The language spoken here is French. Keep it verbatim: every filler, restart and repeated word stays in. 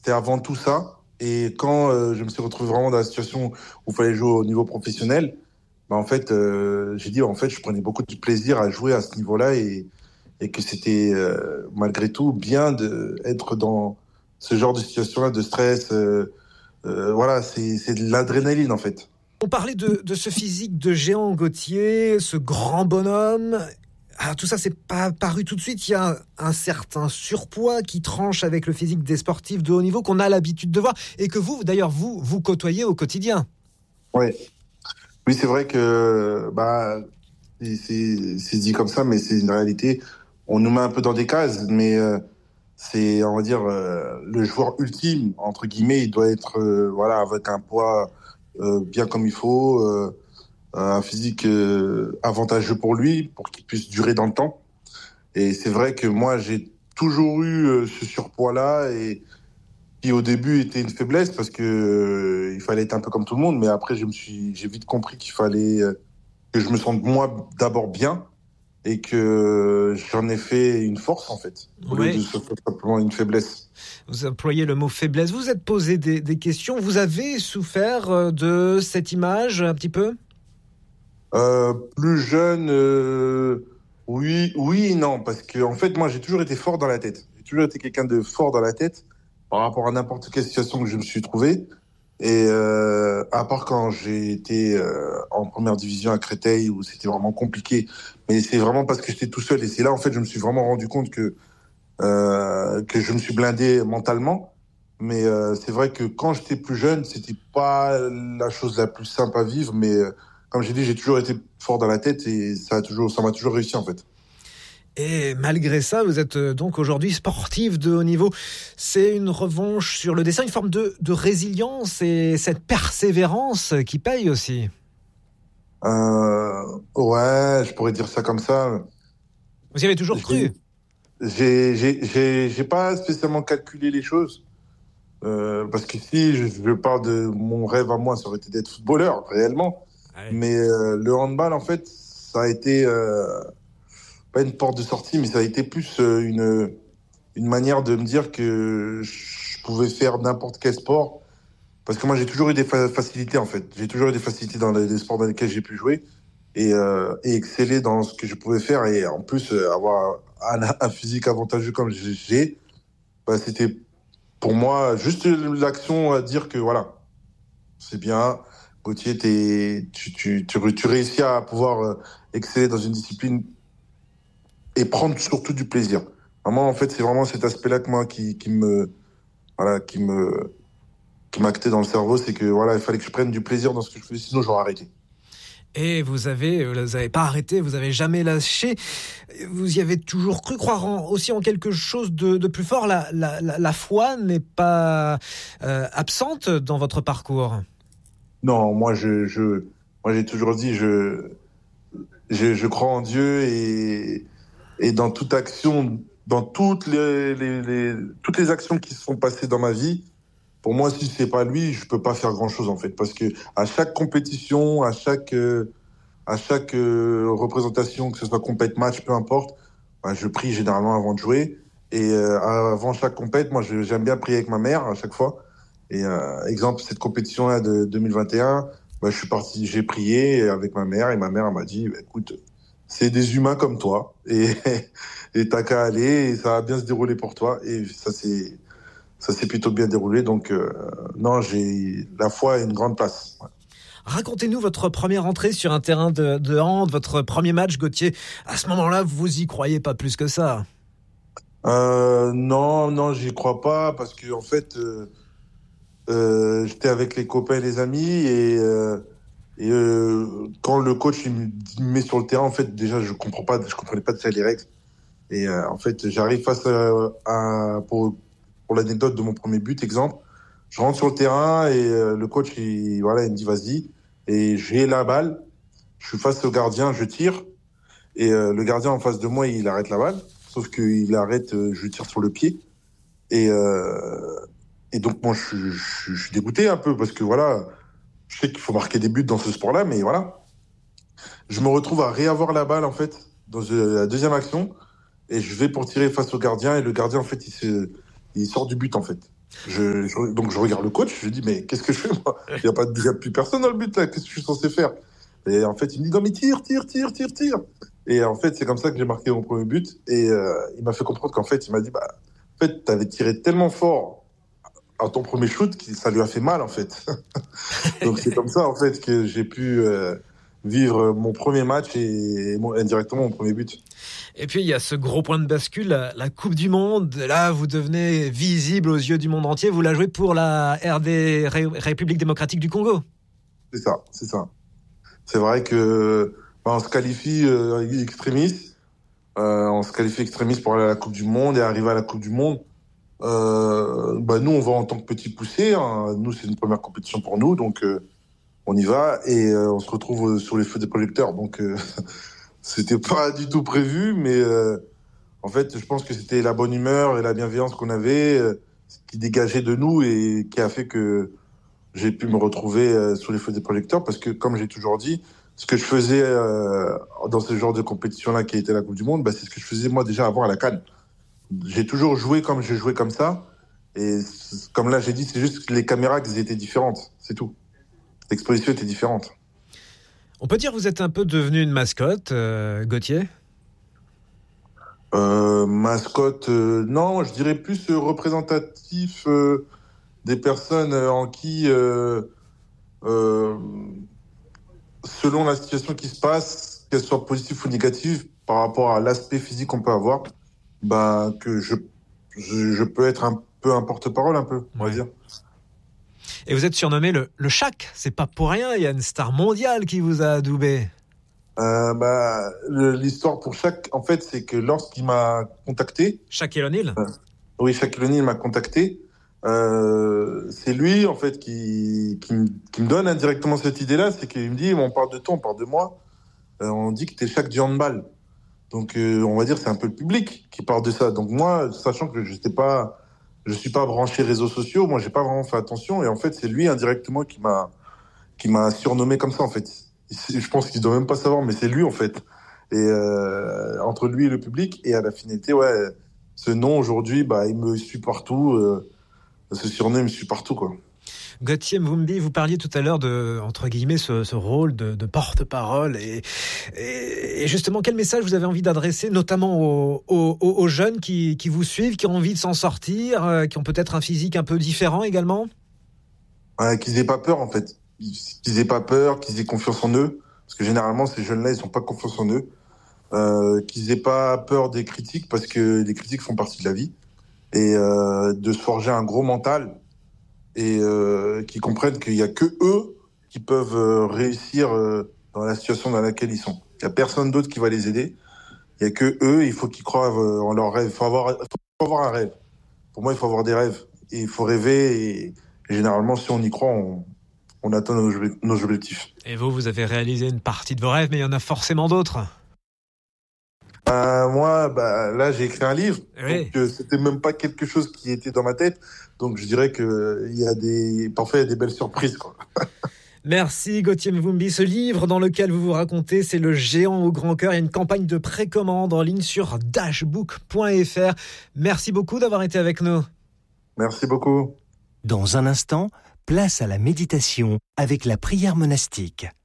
c'était avant tout ça. Et quand euh, je me suis retrouvé vraiment dans la situation où il fallait jouer au niveau professionnel, bah, en fait, euh, j'ai dit, en fait, je prenais beaucoup de plaisir à jouer à ce niveau-là et, et que c'était, euh, malgré tout, bien d'être dans ce genre de situation-là, de stress. Euh, euh, voilà, c'est, c'est de l'adrénaline, en fait. On parlait de, de ce physique de géant Gauthier, ce grand bonhomme. Ah, tout ça, c'est pas paru tout de suite. Il y a un, un certain surpoids qui tranche avec le physique des sportifs de haut niveau qu'on a l'habitude de voir et que vous, d'ailleurs, vous, vous côtoyez au quotidien. Ouais. Oui, c'est vrai que bah, c'est, c'est, c'est dit comme ça, mais c'est une réalité. On nous met un peu dans des cases, mais euh, c'est, on va dire, euh, le joueur ultime, entre guillemets, il doit être euh, voilà, avec un poids euh, bien comme il faut, euh, un physique euh, avantageux pour lui, pour qu'il puisse durer dans le temps. Et c'est vrai que moi, j'ai toujours eu euh, ce surpoids-là et qui au début était une faiblesse parce que euh, il fallait être un peu comme tout le monde, mais après, je me suis, j'ai vite compris qu'il fallait euh, que je me sente moi d'abord bien et que j'en ai fait une force en fait, au lieu de Oui, se faire simplement une faiblesse. vous employez le mot faiblesse. Vous vous êtes posé des, des questions. Vous avez souffert euh, de cette image un petit peu? Euh, plus jeune, euh, oui, oui et non, parce que en fait, moi, j'ai toujours été fort dans la tête. J'ai toujours été quelqu'un de fort dans la tête par rapport à n'importe quelle situation que je me suis trouvé. Et euh, à part quand j'ai été euh, en première division à Créteil où c'était vraiment compliqué, mais c'est vraiment parce que j'étais tout seul. Et c'est là, en fait, je me suis vraiment rendu compte que euh, que je me suis blindé mentalement. Mais euh, c'est vrai que quand j'étais plus jeune, c'était pas la chose la plus simple à vivre. Mais euh, comme j'ai dit, j'ai toujours été fort dans la tête et ça a toujours, ça m'a toujours réussi en fait. Et malgré ça, vous êtes euh, donc aujourd'hui sportif de haut niveau. C'est une revanche sur le dessin, une forme de, de résilience et cette persévérance qui paye aussi. Euh, ouais, je pourrais dire ça comme ça. Vous y avez toujours J'ai, cru. j'ai, j'ai, j'ai j'ai pas spécialement calculé les choses. Euh, parce que si je, je parle de mon rêve à moi, ça aurait été d'être footballeur, réellement. Ouais. Mais euh, le handball, en fait, ça a été euh, pas une porte de sortie, mais ça a été plus euh, une, une manière de me dire que je pouvais faire n'importe quel sport. Parce que moi, j'ai toujours eu des fa- facilités, en fait. J'ai toujours eu des facilités dans les, les sports dans lesquels j'ai pu jouer et, euh, et exceller dans ce que je pouvais faire. Et en plus, euh, avoir un, un physique avantageux comme j'ai, bah, c'était pour moi juste l'action à dire que voilà, c'est bien. Gauthier, t'es, tu, tu, tu, tu réussis à pouvoir euh, exceller dans une discipline et prendre surtout du plaisir. Vraiment, en fait, c'est vraiment cet aspect-là que moi qui, qui me, voilà, qui me, qui m'actait dans le cerveau, c'est que voilà, il fallait que je prenne du plaisir dans ce que je faisais, sinon j'aurais arrêté. Et vous avez, vous n'avez pas arrêté, vous avez jamais lâché. Vous y avez toujours cru, croire en- aussi en quelque chose de, de plus fort. La, la, la, la foi n'est pas euh, absente dans votre parcours. Non, moi, je, je, moi, j'ai toujours dit, je, je, je crois en Dieu et, et dans toute action, dans toutes les, les, les, toutes les actions qui se sont passées dans ma vie, pour moi, si c'est pas lui, je peux pas faire grand chose en fait, parce que à chaque compétition, à chaque euh, à chaque euh, représentation, que ce soit compète match, peu importe, bah, je prie généralement avant de jouer. Et euh, avant chaque compète, moi, je- j'aime bien prier avec ma mère à chaque fois. Et euh, exemple, cette compétition-là de deux mille vingt et un, bah, je suis parti, j'ai prié avec ma mère et ma mère elle m'a dit, bah, écoute, c'est des humains comme toi et et t'as qu'à aller et ça va bien se dérouler pour toi. Et ça c'est ça s'est plutôt bien déroulé. Donc euh, non, j'ai la foi a une grande place. Ouais. Racontez-nous votre première entrée sur un terrain de, de hand, votre premier match, Gauthier. À ce moment-là, vous y croyez pas plus que ça. Euh, non, non, j'y crois pas parce que en fait, euh, euh, j'étais avec les copains et les amis et, euh, et euh, quand le coach il me il me met sur le terrain, en fait, déjà je comprends pas, je comprenais pas déjà les règles et euh, en fait, j'arrive face à, à- pour pour l'anecdote de mon premier but, exemple, je rentre sur le terrain et euh, le coach il voilà, il me dit vas-y et j'ai la balle, je suis face au gardien, je tire et euh, le gardien en face de moi il arrête la balle, sauf qu'il arrête, euh, je tire sur le pied. Et, euh, et donc, moi, je, suis- je, suis je suis dégoûté un peu parce que voilà, je sais qu'il faut marquer des buts dans ce sport-là, mais voilà. Je me retrouve à réavoir la balle, en fait, dans euh, la deuxième action, et je vais pour tirer face au gardien, et le gardien, en fait, il, se, il sort du but, en fait. Je, je- donc je regarde le coach, je lui dis mais qu'est-ce que je fais moi? Il n'y a pas, il y a plus personne dans le but là. Qu'est-ce que je suis censé faire? Et en fait il me dit non mais tire, tire, tire, tire, tire. Et en fait c'est comme ça que j'ai marqué mon premier but. Et euh, il m'a fait comprendre qu'en fait il m'a dit bah en fait t'avais tiré tellement fort à ton premier shoot que ça lui a fait mal en fait. Donc c'est comme ça en fait que j'ai pu euh, vivre mon premier match et, et mon- indirectement mon premier but. Et puis il y a ce gros point de bascule, la, la Coupe du Monde. Là, vous devenez visible aux yeux du monde entier. Vous la jouez pour la R D, Ré- République démocratique du Congo. C'est ça, c'est ça. C'est vrai que bah, on se qualifie euh, extrémistes. Euh, on se qualifie extrémistes pour aller à la Coupe du Monde et arriver à la Coupe du Monde. Euh, bah nous, on va en tant que petits poussés. Hein. Nous, c'est une première compétition pour nous, donc euh, on y va et euh, on se retrouve euh, sur les feux des projecteurs. Donc, euh, c'était pas du tout prévu, mais euh, en fait, je pense que c'était la bonne humeur et la bienveillance qu'on avait euh, qui dégageait de nous et qui a fait que j'ai pu me retrouver euh, sous les feux des projecteurs parce que, comme j'ai toujours dit, ce que je faisais euh, dans ce genre de compétition-là qui était la Coupe du Monde, bah, c'est ce que je faisais moi déjà avant à la CAN. J'ai toujours joué comme je jouais comme ça. Et comme là, j'ai dit, c'est juste que les caméras, elles étaient différentes. C'est tout. L'exposition était différente. On peut dire que vous êtes un peu devenu une mascotte, euh, Gauthier. Euh, mascotte, euh, non, je dirais plus euh, représentatif euh, des personnes euh, en qui, euh, euh, selon la situation qui se passe, qu'elle soit positive ou négative, par rapport à l'aspect physique qu'on peut avoir, bah, que je, je, je peux être un peu un porte-parole, un peu, on va Ouais. dire. Et vous êtes surnommé le, le Shaq. C'est pas pour rien. Il y a une star mondiale qui vous a adoubé. Euh, bah, le- l'histoire pour chaque, en fait, c'est que lorsqu'il m'a contacté, Shaquille O'Neal. euh, oui, Shaquille O'Neal m'a contacté, euh, c'est lui, en fait, qui, qui, me- qui me donne indirectement cette idée-là, c'est qu'il me dit, on parle de toi, on parle de moi, euh, on dit que t'es Shaq du handball. Donc, euh, on va dire, c'est un peu le public qui parle de ça. Donc, moi, sachant que je sais pas, je suis pas branché réseaux sociaux, moi, j'ai pas vraiment fait attention, et en fait, c'est lui indirectement qui m'a, qui m'a surnommé comme ça, en fait. Je pense qu'il doit même pas savoir, mais c'est lui, en fait. Et euh, entre lui et le public, et à la finalité, ouais, ce nom aujourd'hui, bah, il me suit partout. Euh, ce surnom, il me suit partout, quoi. Gauthier Mvumbi, vous parliez tout à l'heure de, entre guillemets, ce, ce rôle de, de porte-parole. Et, et, et justement, quel message vous avez envie d'adresser, notamment aux, aux, aux jeunes qui, qui vous suivent, qui ont envie de s'en sortir, euh, qui ont peut-être un physique un peu différent également? Ouais, qu'ils aient pas peur, en fait. Qu'ils aient pas peur, qu'ils aient confiance en eux. Parce que généralement, ces jeunes-là, ils ont pas confiance en eux. Euh, qu'ils aient pas peur des critiques, parce que les critiques font partie de la vie. Et euh, de se forger un gros mental et euh, qui comprennent qu'il y a que eux qui peuvent euh, réussir euh, dans la situation dans laquelle ils sont. Il y a personne d'autre qui va les aider. Il y a que eux. Il faut qu'ils croient euh, en leurs rêves. Il faut avoir, faut avoir un rêve. Pour moi, il faut avoir des rêves. Et il faut rêver. Et, et généralement, si on y croit, on, on atteint nos, nos objectifs. Et vous, vous avez réalisé une partie de vos rêves, mais il y en a forcément d'autres. Euh, moi, bah, là, j'ai écrit un livre. Oui. Donc, euh, c'était même pas quelque chose qui était dans ma tête. Donc, je dirais que euh, il y a des, parfois, il y a des belles surprises, quoi. Merci Gauthier Mvumbi. Ce livre dans lequel vous vous racontez, c'est Le Géant au grand cœur. Il y a une campagne de précommande en ligne sur dashbook point f r. Merci beaucoup d'avoir été avec nous. Merci beaucoup. Dans un instant, place à la méditation avec la prière monastique.